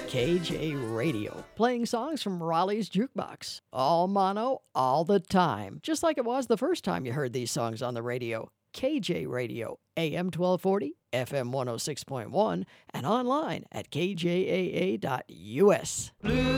KJ Radio, playing songs from Raleigh's Jukebox. All mono, all the time, just like it was the first time you heard these songs on the radio. KJ Radio, AM 1240, FM 106.1, and online at kjaa.us. Blue